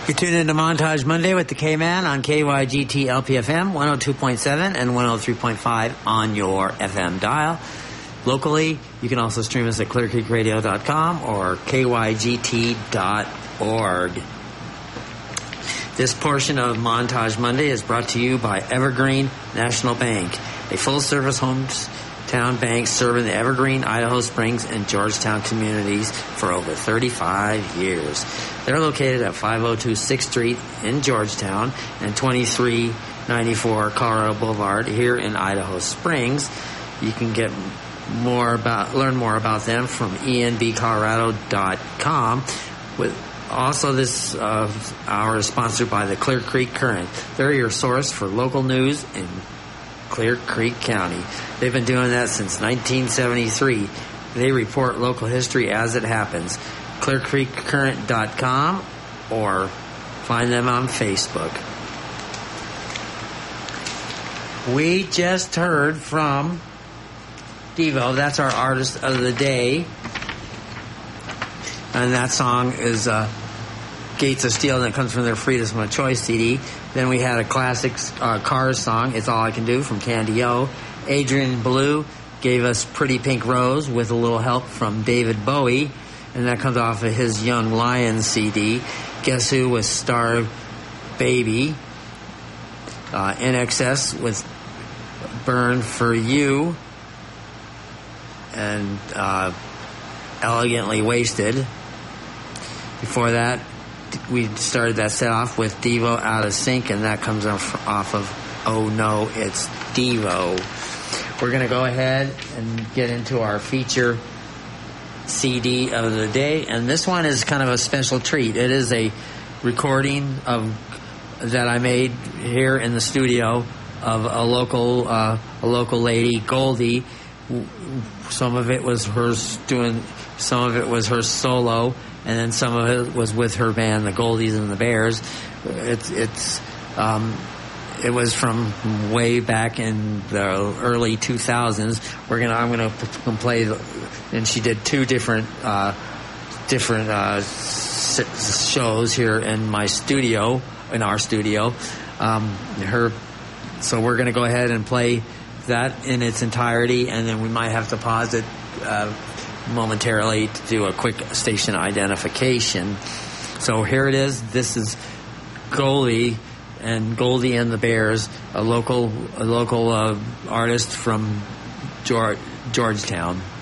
You're tuned into Montage Monday with the K-Man on KYGT LPFM 102.7 and 103.5 on your FM dial. Locally, you can also stream us at clearcreekradio.com or kygt.org. This portion of Montage Monday is brought to you by Evergreen National Bank, a full-service hometown bank serving the Evergreen, Idaho Springs, and Georgetown communities for over 35 years. They're located at 502 6th Street in Georgetown and 2394 Colorado Boulevard here in Idaho Springs. You can learn more about them from enbcolorado.com. Also, this hour is sponsored by the Clear Creek Current. They're your source for local news in Clear Creek County. They've been doing that since 1973. They report local history as it happens. ClearCreekCurrent.com or find them on Facebook. We just heard from Devo. That's our artist of the day. And that song is Gates of Steel, and it comes from their Freedom of Choice CD. Then we had a classic Cars song, It's All I Can Do, from Candy O. Adrian Belew gave us Pretty Pink Rose with a little help from David Bowie, and that comes off of his Young Lions CD. Guess Who with Star Baby. NXS with Burn For You. And Elegantly Wasted. Before that, we started that set off with Devo, Out of Sync, and that comes off of Oh No, It's Devo. We're going to go ahead and get into our feature CD of the day, and this one is kind of a special treat. It is a recording that I made here in the studio of a local lady, Goldie. Some of it was hers doing, some of it was her solo, and then some of it was with her band, the Goldies and the Bears. It was from way back in the early 2000s. I'm gonna play, and she did two different shows here in my studio, in our studio. So we're gonna go ahead and play that in its entirety, and then we might have to pause it momentarily to do a quick station identification. So here it is. This is Goldie and the Bears, a local artist from Georgetown.